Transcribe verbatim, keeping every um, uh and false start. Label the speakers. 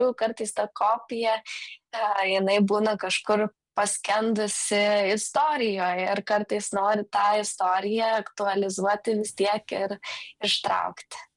Speaker 1: tikrųjų kartais ta kopija, a, jinai būna kažkur paskendusi istorijoje ir kartais nori tą istoriją aktualizuoti vis tiek ir ištraukti.